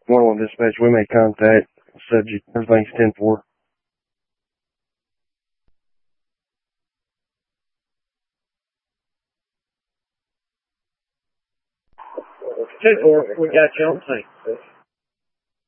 1-1 dispatch, we made contact. Subject, everything's 10-4. Two four, we got you on scene.